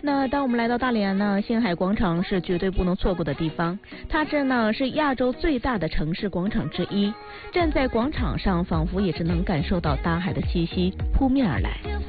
那当我们来到大连呢，星海广场是绝对不能错过的地方。它这呢是亚洲最大的城市广场之一，站在广场上，仿佛也是能感受到大海的气息扑面而来。